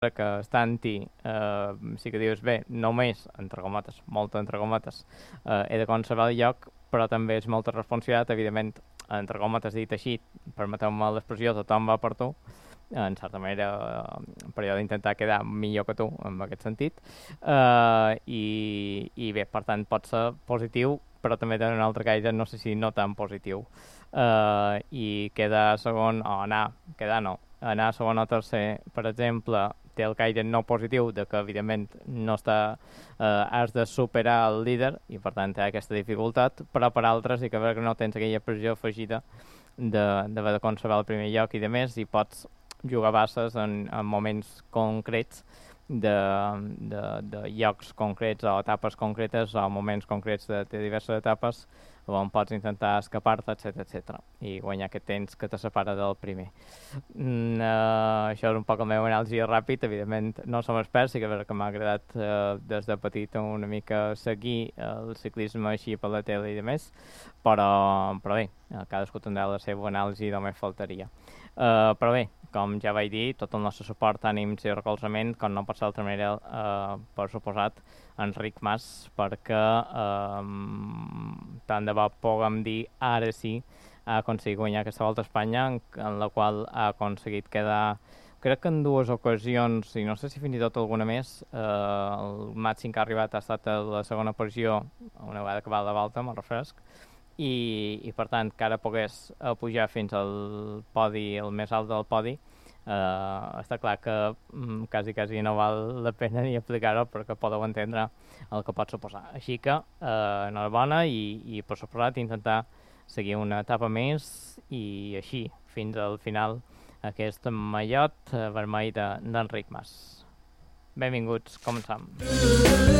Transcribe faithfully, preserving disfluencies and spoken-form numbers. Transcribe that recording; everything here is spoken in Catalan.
que Stanti eh, sí que dius, bé, només, entre cometes, molt entre cometes, eh, he de conservar el lloc, però també és molta responsabilitat, evidentment, entre cometes dit així, permeteu-me l'expressió, tothom va per tu, en certa manera, eh, per allò d'intentar quedar millor que tu, en aquest sentit, eh, i, i bé, per tant, pot ser positiu, però també té un altre caire, no sé si no tan positiu, eh, i quedar segon, o anar, quedar no, anar segon o tercer, per exemple, té el caire no positiu de que, evidentment, no està, eh, has de superar el líder i, per tant, té aquesta dificultat, però per altres sí que veure que no tens aquella pressió afegida d'haver de conservar el primer lloc i de més, i pots jugar basses en, en moments concrets de, de, de llocs concrets o etapes concretes o moments concrets de, de diverses etapes on pots intentar escapar-te, etcètera, etcètera, i guanyar aquest temps que te separa del primer. Mm, uh, això és un poc el meu anàlisi ràpid. Evidentment no som experts, sí que, que m'ha agradat uh, des de petit una mica seguir el ciclisme així per la tele i de més, però, però bé, cadascú tindrà la seva anàlisi, només faltaria. Uh, però bé, com ja vaig dir, tot el nostre suport, ànims i recolzament, com no pot ser d'altra manera, uh, per suposat, Enric Mas, perquè uh, tant de bo puguem dir ara sí ha aconseguit guanyar aquesta volta a Espanya, en, en la qual ha aconseguit quedar, crec que en dues ocasions, i no sé si fins i tot alguna més, eh, el màxim que ha arribat ha estat a la segona posició, una vegada que va a la volta, me'l refresc, i, i per tant que ara pogués uh, pujar fins al podi, el més alt del podi, uh, està clar que um, quasi quasi no val la pena ni aplicar-ho perquè podeu entendre el que pot suposar. Així que uh, enhorabona i, i per suposat intentar seguir una etapa més i així fins al final aquest mallot uh, vermell d'Enric Mas. Benvinguts, començam.